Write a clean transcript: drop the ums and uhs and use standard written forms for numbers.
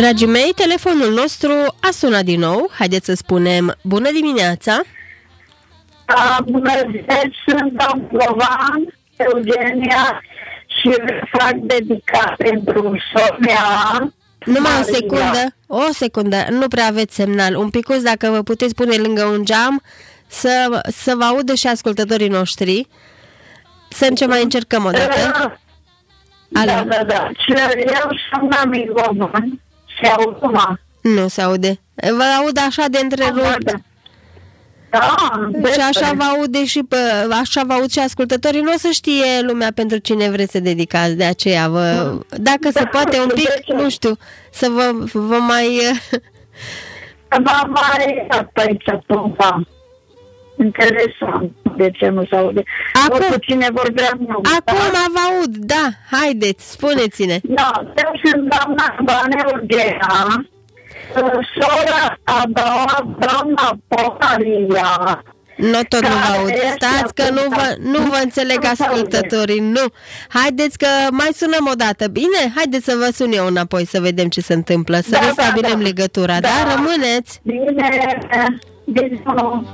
Dragii mei, telefonul nostru a sunat din nou. Haideți să spunem bună dimineața. Bună ziua, sunt Amprovan, Eugenia, și fac dedicat pentru Sonia. Numai o secundă, nu prea aveți semnal. Un picuț, dacă vă puteți pune lângă un geam, să vă audă și ascultătorii noștri. Să mai încercăm o dată. Da. Eu sunt amigoman și aud. Nu se aude. Vă aud așa de întrerupt. Da, și așa vă aude așa vă aud și ascultătorii. Nu o să știe lumea pentru cine vreți să dedicați. De aceea dacă se poate un pic, nu știu, să vă mai v-am mai aici cumva. Interesant de ce nu se aude. Acum cine vorbea nu. Acum vă aud, da, haideți, spuneți-ne. Da, eu sunt doamna Eugenia, sora a doua, doamna Poharia. Nu tot nu vă aud. Stați că nu vă înțeleg ascultătorii. Nu. Haideți că mai sunăm o dată. Bine? Haideți să vă sun eu înapoi să vedem ce se întâmplă. Să restabilim legătura. Da? Rămâneți. Bine.